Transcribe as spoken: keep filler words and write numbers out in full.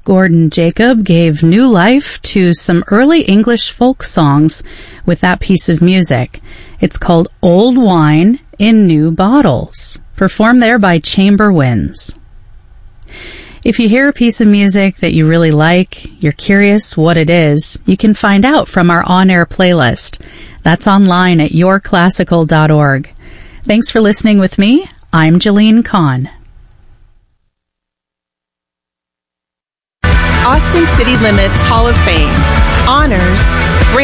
Gordon Jacob gave new life to some early English folk songs with that piece of music. It's called Old Wine in New Bottles, performed there by Chamber Winds. If you hear a piece of music that you really like, you're curious what it is, you can find out from our on-air playlist. That's online at your classical dot org. Thanks for listening with me. I'm Jolene Kahn. Austin City Limits Hall of Fame honors